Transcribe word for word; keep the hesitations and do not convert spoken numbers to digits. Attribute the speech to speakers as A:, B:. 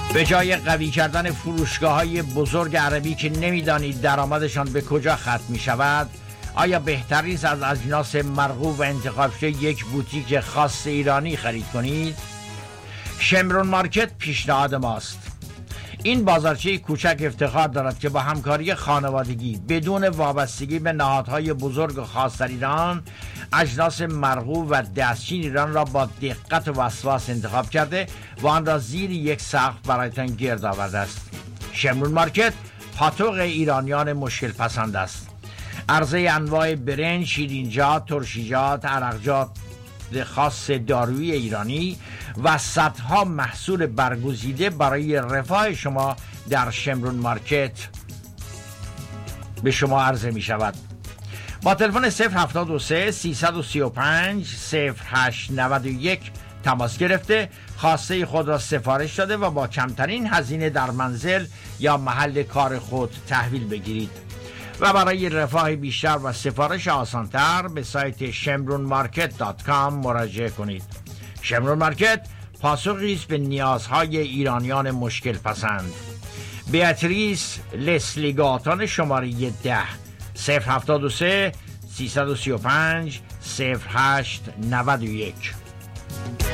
A: به جای قوی کردن فروشگاه‌های بزرگ عربی که نمی‌دانید درآمدشان به کجا ختم می‌شود، آیا بهتر نیست از اجناس مرغوب و انتخاب شده یک بوتیک خاص ایرانی خرید کنید؟ شمرون مارکت پیشنهاد ماست. این بازارچه کوچک افتخار دارد که با همکاری خانوادگی بدون وابستگی به نهادهای بزرگ و خاص در ایران اجناس مرغوب و دستچین ایران را با دقت و وسواس انتخاب کرده و آن را زیر یک سقف برایتان گرد آورده است. شمرون مارکت پاتوق ایرانیان مشکل پسند است. عرضه انواع برنج، شیرینجات، ترشیجات، عرقجات خاص دارویی ایرانی و صدها محصول برگزیده برای رفاه شما در شمرون مارکت به شما عرضه می شود. با تلفن صفر هفتاد و سه سیصد و سی و پنج صفر هشت نود و یک تماس گرفته خواسته خود را سفارش داده و با کمترین هزینه در منزل یا محل کار خود تحویل بگیرید و برای رفاه بیشتر و سفارش آسانتر به سایت شمرون مارکت دات کام مراجعه کنید. شمرون مارکت پاسخی است به نیازهای ایرانیان مشکل پسند. بیاتریس لسلیگاتان شماره ده صفر هفتاد و سه سیصد و سی و پنج صفر هشت نود و یک.